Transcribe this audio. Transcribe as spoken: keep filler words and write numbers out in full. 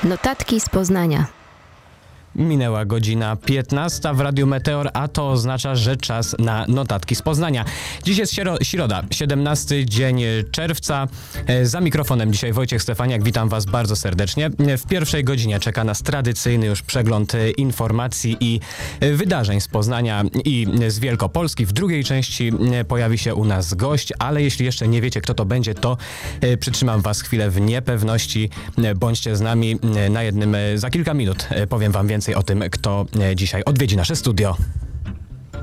Notatki z Poznania. Minęła godzina piętnasta w Radiu Meteor, a to oznacza, że czas na notatki z Poznania. Dziś jest siero- środa, siedemnasty dzień czerwca. E, Za mikrofonem dzisiaj Wojciech Stefaniak. Witam Was bardzo serdecznie. W pierwszej godzinie czeka nas tradycyjny już przegląd e, informacji i e, wydarzeń z Poznania i z Wielkopolski. W drugiej części e, pojawi się u nas gość, ale jeśli jeszcze nie wiecie, kto to będzie, to e, przytrzymam Was chwilę w niepewności. E, Bądźcie z nami e, na jednym, e, za kilka minut e, powiem Wam więcej o tym, kto e, dzisiaj odwiedzi nasze studio.